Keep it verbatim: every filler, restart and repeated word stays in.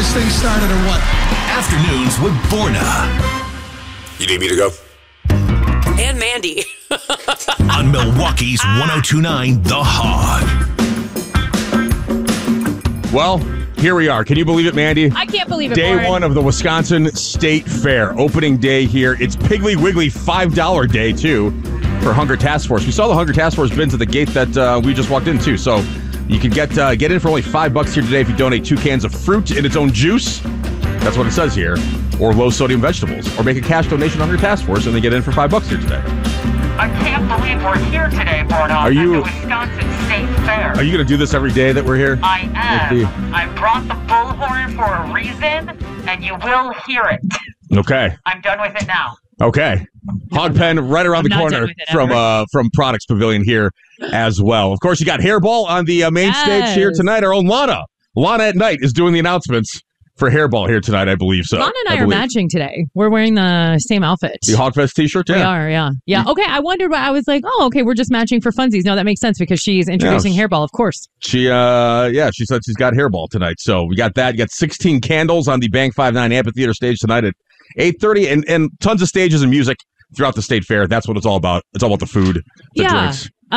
this thing started or what? Afternoons with Borna. You need me to go? And Mandy. On Milwaukee's one oh two point nine The Hog. Well, here we are. Can you believe it, Mandy? I can't believe it, Day Warren. one of the Wisconsin State Fair. Opening day here. It's Piggly Wiggly five dollar day, too, for Hunger Task Force. We saw the Hunger Task Force bins at the gate that uh, we just walked into. So you can get uh, get in for only five bucks here today if you donate two cans of fruit in its own juice. That's what it says here. Or low-sodium vegetables. Or make a cash donation to Hunger Task Force and they get in for five bucks here today. I can't believe we're here today, Borna, Are you- at the Wisconsin State Fair. Are you going to do this every day that we're here? I am. The- I brought the bullhorn for a reason, and you will hear it. Okay. I'm done with it now. Okay. Hog Pen right around I'm the not corner done with it from ever. uh, from Products Pavilion here as well. Of course, you got Hairball on the uh, main stage here Yes. tonight. Our own Lana. Lana at night is doing the announcements for Hairball here tonight, I believe so. Lana and I, are believe. matching today. We're wearing the same outfit. The Hogfest t-shirt, yeah. We are, yeah. Yeah. Okay, I wondered why I was like, oh, okay, we're just matching for funsies. No, that makes sense because she's introducing Yes. Hairball, of course. She, uh, yeah, she said she's got Hairball tonight. So we got that. You got sixteen candles on the Bank five nine Amphitheater stage tonight at eight thirty and, and tons of stages and music throughout the state fair. That's what it's all about. It's all about the food, the yeah. drinks.